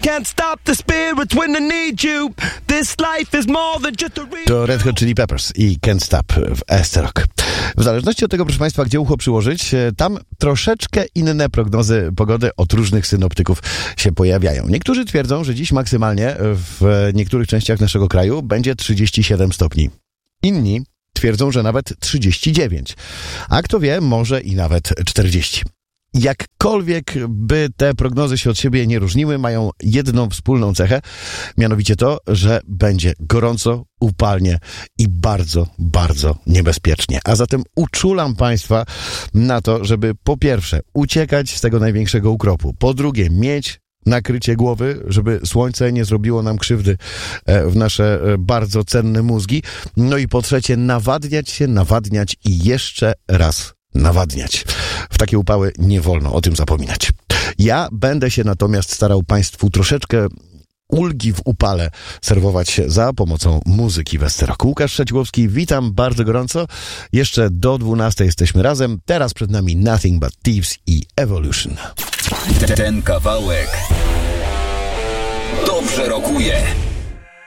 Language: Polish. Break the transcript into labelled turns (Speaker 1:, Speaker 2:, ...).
Speaker 1: Can't stop the spirits when they need you. This life is more than just a real...
Speaker 2: To Red Hot Chili Peppers i Can't Stop w SC Rock. W zależności od tego, proszę Państwa, gdzie ucho przyłożyć, tam troszeczkę inne prognozy pogody od różnych synoptyków się pojawiają. Niektórzy twierdzą, że dziś maksymalnie w niektórych częściach naszego kraju będzie 37 stopni. Inni twierdzą, że nawet 39. A kto wie, może i nawet 40. Jakkolwiek by te prognozy się od siebie nie różniły, mają jedną wspólną cechę, mianowicie to, że będzie gorąco, upalnie i bardzo, bardzo niebezpiecznie. A zatem uczulam Państwa na to, żeby po pierwsze uciekać z tego największego ukropu, po drugie mieć nakrycie głowy, żeby słońce nie zrobiło nam krzywdy w nasze bardzo cenne mózgi, no i po trzecie nawadniać i jeszcze raz nawadniać. W takie upały nie wolno o tym zapominać. Ja będę się natomiast starał Państwu troszeczkę ulgi w upale serwować za pomocą muzyki w SC Rock. Łukasz Trzeciłowski, witam bardzo gorąco. Jeszcze do 12 jesteśmy razem. Teraz przed nami Nothing But Thieves i Evolution.
Speaker 3: Ten kawałek dobrze rokuje.